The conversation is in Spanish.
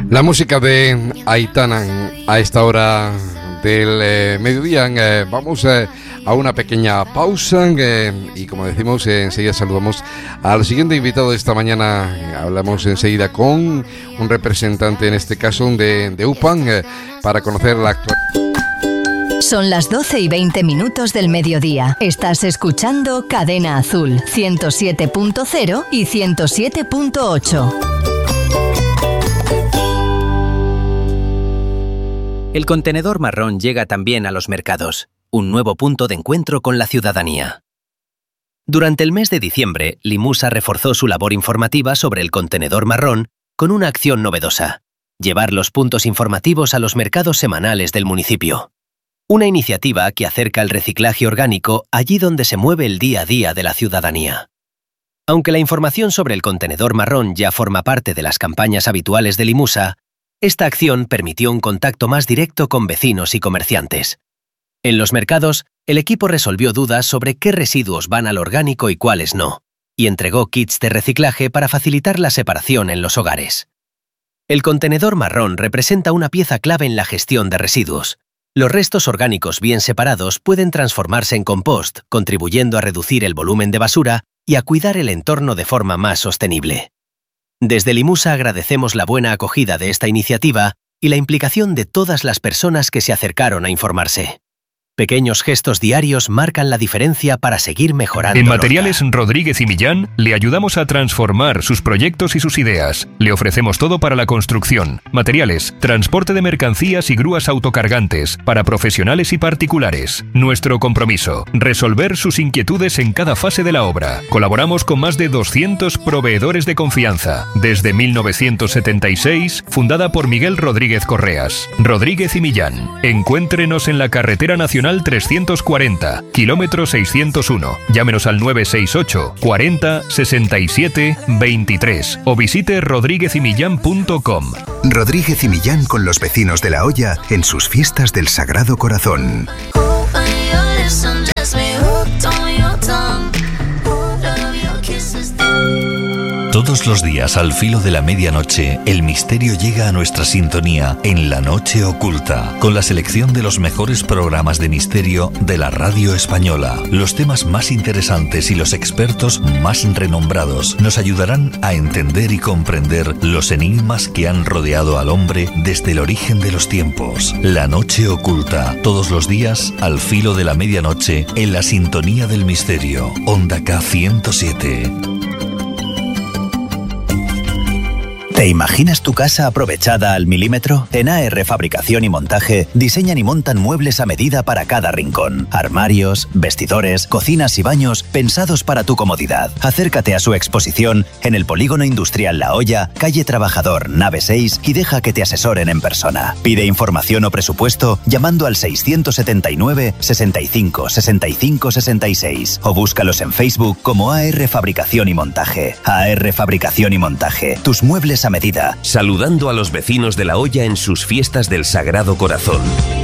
La música de Aitana a esta hora del mediodía. Vamos a una pequeña pausa y, como decimos, enseguida saludamos al siguiente invitado de esta mañana. Hablamos enseguida con un representante, en este caso de UPAN, para conocer la actualidad. Son las 12:20 del mediodía. Estás escuchando Cadena Azul 107.0 y 107.8. El contenedor marrón llega también a los mercados, un nuevo punto de encuentro con la ciudadanía. Durante el mes de diciembre, Limusa reforzó su labor informativa sobre el contenedor marrón con una acción novedosa: llevar los puntos informativos a los mercados semanales del municipio. Una iniciativa que acerca el reciclaje orgánico allí donde se mueve el día a día de la ciudadanía. Aunque la información sobre el contenedor marrón ya forma parte de las campañas habituales de Limusa, esta acción permitió un contacto más directo con vecinos y comerciantes. En los mercados, el equipo resolvió dudas sobre qué residuos van al orgánico y cuáles no, y entregó kits de reciclaje para facilitar la separación en los hogares. El contenedor marrón representa una pieza clave en la gestión de residuos. Los restos orgánicos bien separados pueden transformarse en compost, contribuyendo a reducir el volumen de basura y a cuidar el entorno de forma más sostenible. Desde Limusa agradecemos la buena acogida de esta iniciativa y la implicación de todas las personas que se acercaron a informarse. Pequeños gestos diarios marcan la diferencia para seguir mejorando. En Materiales Rodríguez y Millán le ayudamos a transformar sus proyectos y sus ideas. Le ofrecemos todo para la construcción, materiales, transporte de mercancías y grúas autocargantes para profesionales y particulares. Nuestro compromiso: resolver sus inquietudes en cada fase de la obra. Colaboramos con más de 200 proveedores de confianza. Desde 1976, fundada por Miguel Rodríguez Correas. Rodríguez y Millán. Encuéntrenos en la carretera nacional 340, kilómetro 601. Llámenos al 968 40 67 23 o visite rodríguezymillán.com. Rodríguez y Millán con los vecinos de La Hoya en sus fiestas del Sagrado Corazón. Todos los días al filo de la medianoche, el misterio llega a nuestra sintonía en La Noche Oculta, con la selección de los mejores programas de misterio de la radio española. Los temas más interesantes y los expertos más renombrados nos ayudarán a entender y comprender los enigmas que han rodeado al hombre desde el origen de los tiempos. La Noche Oculta, todos los días al filo de la medianoche en la sintonía del misterio. Onda K 107. ¿Te imaginas tu casa aprovechada al milímetro? En AR Fabricación y Montaje diseñan y montan muebles a medida para cada rincón. Armarios, vestidores, cocinas y baños pensados para tu comodidad. Acércate a su exposición en el Polígono Industrial La Hoya, calle Trabajador, nave 6 y deja que te asesoren en persona. Pide información o presupuesto llamando al 679 65 65 66 o búscalos en Facebook como AR Fabricación y Montaje. AR Fabricación y Montaje. Tus muebles a medida. Saludando a los vecinos de La Hoya en sus fiestas del Sagrado Corazón.